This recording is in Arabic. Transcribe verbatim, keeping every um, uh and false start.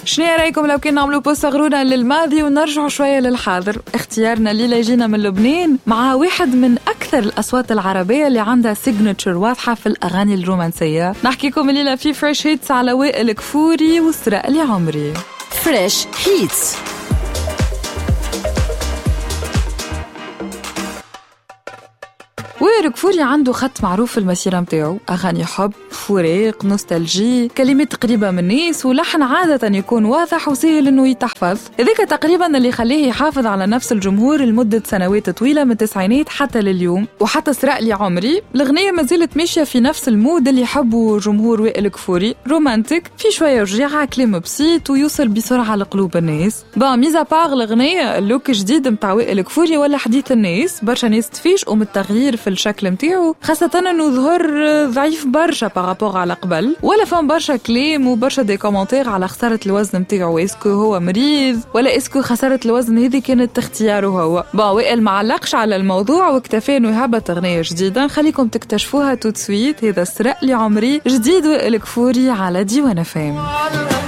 شنو رايكم لو كنا نعملوا بوست غرونا للماضي ونرجعوا شوية للحاضر؟ اختيارنا الليلة يجينا من لبنان مع واحد من أكثر الأصوات العربية اللي عندها سيجنتشر واضحة في الأغاني الرومانسية. نحكيكم الليلة في فريش هيتس على وائل كفوري وسرق لي عمري. فريش هيتس. وائل كفوري عنده خط معروف في المسيرة متاعو، أغاني حب، فراق، نوستالجي، كلمات قريبة من الناس ولحن عادة يكون واضح وسهل إنه يتحفظ. إذاك تقريبا اللي يخليه يحافظ على نفس الجمهور لمدة سنوات طويلة من التسعينات حتى لليوم. وحتى سرق لي عمري الأغنية ما زالت ماشية في نفس المود اللي يحبه جمهور وائل كفوري، رومانتيك، في شوية رجيعة، كلام بسيط ويوصل بسرعة لقلوب الناس. با ميزا باغ الأغنية اللوك جديد متاع وائل كفوري ولا حديث الناس، برشا ناس تفاجئوا من التغيير في الشكل متاعو، خاصة انه ظهر ضعيف برشا بارابور على قبل، ولا فهم برشا كلام وبرشا دي كومنتير على خسارة الوزن متاعو، اسكو هو مريض ولا اسكو خسارة الوزن هذه كانت اختياره هو. با وائل معلقش على الموضوع واكتفى انه يهبط اغنية جديدة، خليكم تكتشفوها تو تسويت. هذا سرق لي عمري جديد وائل كفوري على ديوان فام.